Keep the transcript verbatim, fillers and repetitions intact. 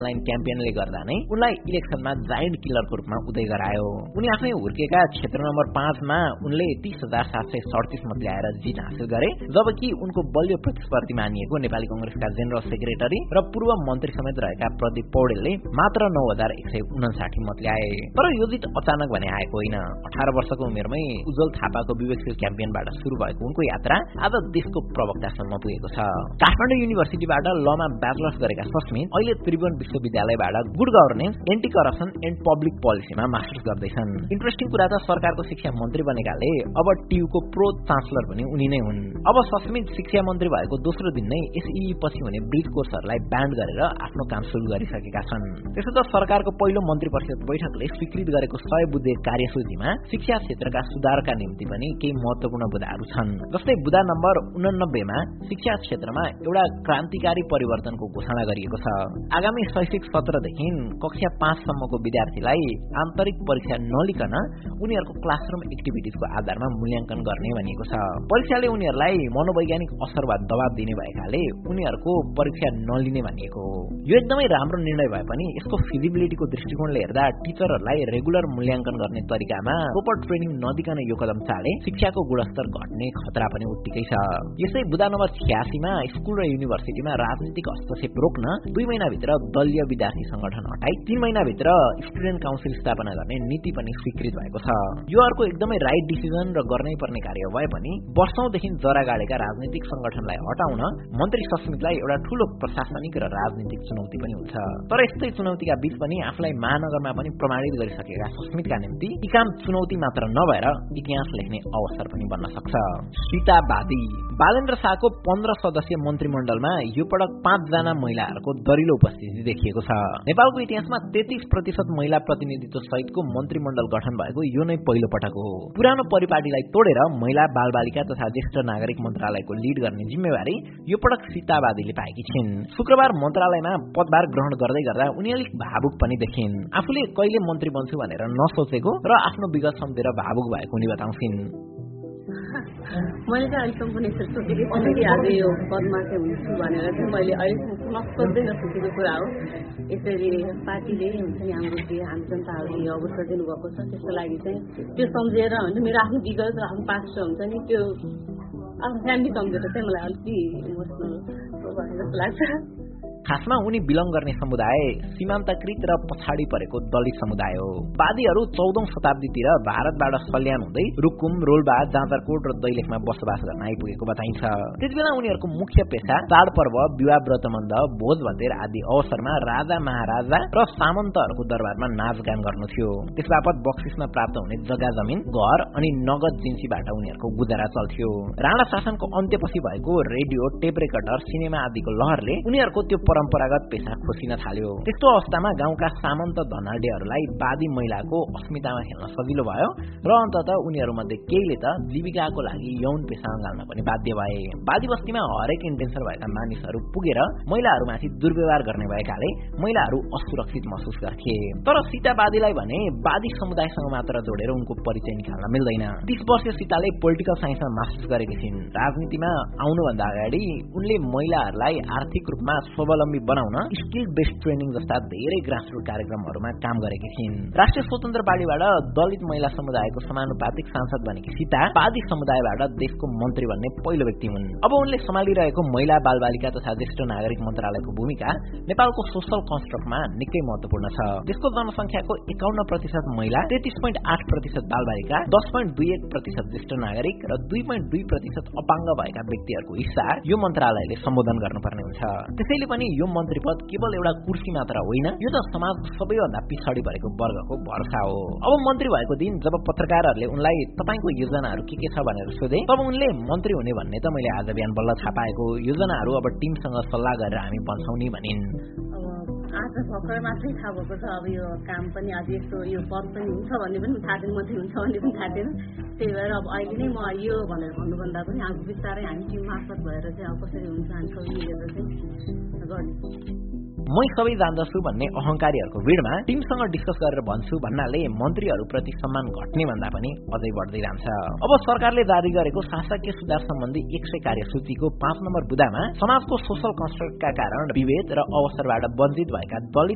Line क्याम्पेनले गर्दा नै उनलाई इलेक्सनमा जायन्ट किलरको रूपमा उदय गरायो। उनी आफै हुर्केका क्षेत्र नम्बर पाँचमा उनले तीस हजार सात सय सडतिस मत ल्याएर जित हासिल गरे, जबकि उनको बलियो प्रतिस्पर्धी मानिएको नेपाली कंग्रेसका जेनरल सेक्रेटरी र पूर्व मन्त्री समेत रहेका प्रदीप पौडेलले मात्र नौ हजार एक सय उनासाठी मत ल्याए। तर यो जित अचानक भने आएको होइन। अठार वर्षको उमेरमै उज्जवल थापाको विवेकशील क्याम्पेनबाट सुरु भएको उनको यात्रा आज देशको प्रवक्तासम्म पुगेको छ। काठमाडौँ युनिभर्सिटीबाट लमा ब्याचलर्स गरेका सस्मित अहिले त्रिभुवन विश्वविद्यालयबाट good governance, anti corruption and public पोलिसीमा masters गर्दैछन्। इन्ट्रेस्टिङ कुरा त सरकारको शिक्षा मन्त्री बनेकाले अब टियुको प्रो चान्सलर पनि उनी नै हुन्। अब सस्मित शिक्षा मन्त्री भएको दोस्रो दिन नै एसई पछि हुने ब्रिज कोर्सहरूलाई ब्यान्ड गरेर आफ्नो काम सुरु गरिसकेका छन्। त्यसो त सरकारको पहिलो मन्त्री परिषद बैठकले स्वीकृत गरेको सय बुँदे कार्यसूचीमा शिक्षा क्षेत्रका सुधारका निम्ति पनि केही महत्वपूर्ण बुँदाहरू छन्। जस्तै बुँदा नम्बर उनानब्बेमा शिक्षा क्षेत्रमा एउटा क्रान्तिकारी परिवर्तनको घोषणा गरिएको छ। आगामी शैक्षिक सत्रदेखि कक्षा पाँचसम्मको विद्यार्थीलाई आन्तरिक परीक्षा नलिकन उनीहरूको क्लासरुम एक्टिभिटिजको आधारमा मूल्याङ्कन गर्ने भनिएको छ। परीक्षाले उनीहरूलाई मनोवैज्ञानिक असर वा दबाव दिने भएकाले उनीहरूको परीक्षा नलिने भनिएको हो। यो एकदमै राम्रो निर्णय भए पनि यसको फिजिबिलिटीको दृष्टिकोणले हेर्दा टिचरहरूलाई रेगुलर मूल्याङ्कन गर्ने तरिकामा प्रोपर ट्रेनिङ नदिकन यो कदम चाले शिक्षाको गुणस्तर घट्ने खतरा पनि उत्तिकै छ। यसै बुँदा नम्बर छ्यासीमा स्कुल र युनिभर्सिटीमा राजनीतिक हस्तक्षेप रोक्न दुई महिनाभित्र दलीय विद्यार्थी संगठन हटाई तीन महिनाभित्र स्टुडेन्ट काउन्सिल स्थापना गर्ने नीति पनि स्वीकृत भएको छ। यो अर्को एकदमै राइट डिसिजन र गर्नै पर्ने कार्य भए पनि वर्षौंदेखि जरा गाडेका राजनीतिक संगठनलाई हटाउन मन्त्री सस्मितलाई एउटा ठूलो प्रशासनिक र राजनीतिक चुनौती पनि हुन्छ। तर यस्तै चुनौतीका बीच पनि आफूलाई महानगरमा पनि प्रमाणित गरिसकेका सस्मितका निम्ति यी काम चुनौती मात्र नभएर इतिहास लेख्ने अवसर पनि बन्न सक्छ। सीतावादी बालेन्द्र शाहको पन्ध्र सदस्यीय मन्त्रीमण्डलमा यो पटक पाँचजना महिलाहरूको दरिलो उपस्थिति देखिएको छ। नेपालको इतिहासमा तेत्तीस प्रतिशत महिला प्रतिनिधित्व सहितको मन्त्रीमण्डल गठन भएको यो नै पहिलो पटक हो। पुरानो परिपाटीलाई तोडेर महिला बालबालिका तथा ज्येष्ठ नागरिक मन्त्रालयको लिड गर्ने जिम्मेवारी यो पटक सीतावादीले पाएकी छिन्। शुक्रबार मन्त्रालयमा पदभार ग्रहण गर्दै गर्दा उनी अलिक भावुक पनि देखिन्। आफूले कहिले मन्त्री बन्छु भनेर नसोचेको र आफ्नो विगत सम्झेर भावुक भएको उनी बताउँछिन्। मैले चाहिँ अहिलेसम्म पनि यसरी सोचेकै थिएँ कि आज यो पदमा चाहिँ हुन्छु भनेर चाहिँ मैले अहिलेसम्म नसोच्दै नसोचेको कुरा हो। यसरी पार्टीले हुन्छ नि हाम्रो हामी जनताहरूले यो अवसर दिनुभएको छ, त्यसको लागि चाहिँ त्यो सम्झेर हुन्छ मेरो आफ्नो विगत र आफ्नो पास्ट हुन्छ नि त्यो आफ्नो फ्यामिली सम्झेर चाहिँ मलाई अलिकति इमोसनल भयो जस्तो लाग्छ। खासमा उनी बिलङ गर्ने समुदाय सीमान्तकृत र पछाडि परेको दलित समुदाय हो। वादीहरू चौधौं शताब्दीतिर भारतबाट सल्यान हुँदै रुकुम, रोल्पा, जाजरकोट र दैलेखमा बसोबास गर्न आइपुगेको बताइन्छ। त्यसबेला उनीहरूको मुख्य पेशा चाडपर्व, विवाह व्रतबन्ध, भोज भतेर आदि अवसरमा राजा महाराजा र सामन्तहरूको दरबारमा नाचगान गर्नु थियो। त्यसबापत बक्सिसमा प्राप्त हुने जग्गा जमिन, घर अनि नगद जिन्सीबाट उनीहरूको गुजारा चल्थ्यो। राणा शासनको अन्त्यपछि भएको रेडियो, टेप रेकर्डर, सिनेमा आदिको लहरले उनीहरूको त्यो परम्परागत पेशा खोसिन थाल्यो। त्यस्तो अवस्थामा गाउँका सामन्त धनाढ्यहरूलाई वादी महिलाको अस्मितामा खेल्न सजिलो भयो र अन्ततः उनीहरूमध्ये केहीले त जीविकाको लागि यौन पेशा अँगाल्न पनि बाध्य भए। वादी बस्तीमा हरेक इन्टेन्सन भएका मानिसहरू पुगेर महिलाहरूमाथि दुर्व्यवहार गर्ने भएकाले महिलाहरू असुरक्षित महसुस गर्थे। तर सीतावादीलाई भने वादी समुदायसँग मात्र जोडेर उनको परिचय निकाल्न मिल्दैन। तीस वर्षीय सीताले पोलिटिकल साइन्समा मास्टर्स गरेकी छिन्। राजनीतिमा आउनुभन्दा अगाडि उनले महिलाहरूलाई आर्थिक रूपमा स्वावलम्बी बनाउन स्किल बेस्ड ट्रेनिङ जस्ता धेरै ग्रासरुट कार्यक्रमहरूमा काम गरेकी छिन्। राष्ट्रिय स्वतन्त्र पार्टीबाट दलित महिला समुदायको समानुपातिक सांसद बनेकी सीता वादी समुदायबाट देशको मन्त्री बन्ने पहिलो व्यक्ति हुन्। अब उनले सम्हालिरहेको महिला, बालबालिका तथा ज्येष्ठ नागरिक मन्त्रालयको भूमिका नेपालको सोशल कन्स्ट्रक्टमा निकै महत्वपूर्ण छ। देशको जनसङ्ख्याको एकाउन्न प्रतिशत महिला, तेत्तीस पोइन्ट आठ प्रतिशत बालबालिका, दस पोइन्ट दुई एक प्रतिशत ज्येष्ठ नागरिक र दुई पोइन्ट दुई प्रतिशत अपाङ्ग भएका व्यक्तिहरूको हिस्सा यो मन्त्रालयले सम्बोधन गर्नुपर्ने हुन्छ। त्यसैले पनि यो मन्त्री पद केवल एउटा कुर्सी मात्र होइन, यो त समाजको सबैभन्दा पिछाडी परेको वर्गको भरोसा हो। अब मन्त्री भएको दिन जब पत्रकारहरूले उनलाई तपाईको योजनाहरू के के छ भनेर सोधे, तब उनले मन्त्री हुने भन्ने त मैले आज बिहान बल्ल थाहा पाएको, योजनाहरू अब टिमसँग सल्लाह गरेर हामी बन्छौँ नि भनिन्। आज भर्खर मात्रै थाहा भएको छ। अब यो काम पनि आज यस्तो यो पद पनि हुन्छ भन्ने पनि थाहा थिएन, मन्त्री हुन्छ भन्ने पनि थाहा थिएन। त्यही भएर अब अहिले नै म यो भनेर भन्नुभन्दा पनि अब बिस्तारै हामी टिम मार्फत भएर चाहिँ अब कसरी हुन्छ हामी सबै मिलेर चाहिँ गर्ने। मै सबै जान्दछु भन्ने अहंकारीहरूको भिडमा टिमसँग डिस्कस गरेर भन्छु भन्नाले मन्त्रीहरूप्रति सम्मान घट्ने भन्दा पनि अझै बढ्दै जान्छ। अब सरकारले जारी गरेको शासकीय सुधार सम्बन्धी एक सय कार्यसूचीको पाँच नम्बर बुँदामा समाजको सोशल कन्स्ट्रक्टका कारण विभेद र अवसरबाट वञ्चित भएका दलित